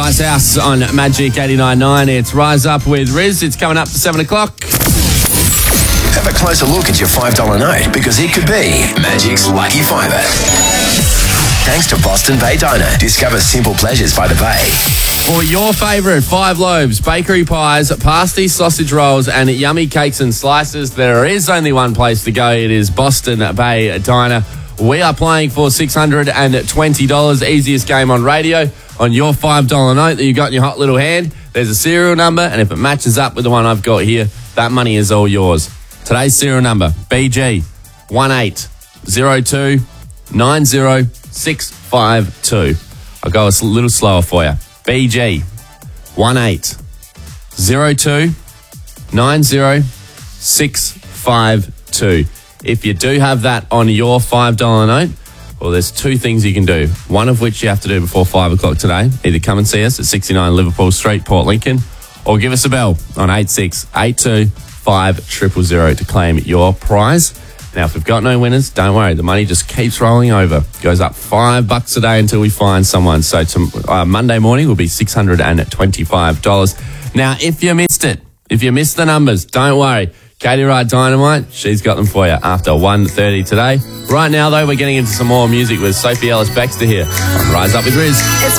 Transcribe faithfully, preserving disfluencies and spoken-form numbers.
Dice House on Magic eighty-nine point nine. It's Rise Up with Riz. It's coming up to seven o'clock. Have a closer look at your five dollar note because it could be Magic's Lucky Fiver. Thanks to Boston Bay Diner. Discover simple pleasures by the Bay. For your favourite five loaves, bakery pies, pasty, sausage rolls and yummy cakes and slices, there is only one place to go. It is Boston Bay Diner. We are playing for six hundred twenty dollars. Easiest game on radio. On your five dollar note that you got in your hot little hand, there's a serial number, and if it matches up with the one I've got here, that money is all yours. Today's serial number, B G one eight zero two nine zero six five two. I'll go a little slower for you. B G one eight zero two nine zero six five two. If you do have that on your five dollar note, well, there's two things you can do. One of which you have to do before five o'clock today. Either come and see us at sixty-nine Liverpool Street, Port Lincoln, or give us a bell on eight six eight two five zero zero zero to claim your prize. Now, if we've got no winners, don't worry. The money just keeps rolling over. Goes up five bucks a day until we find someone. So to, uh, Monday morning will be six hundred twenty-five dollars. Now, if you missed it, if you missed the numbers, don't worry. Katie Wright Dynamite, she's got them for you after one thirty today. Right now, though, we're getting into some more music with Sophie Ellis-Bextor here on Rise Up with Riz. It's